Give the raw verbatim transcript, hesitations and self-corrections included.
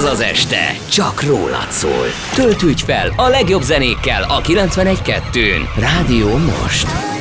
az este csak rólad szól. Töltődj fel a legjobb zenékkel a kilencvenegy kettőn. Rádió Most.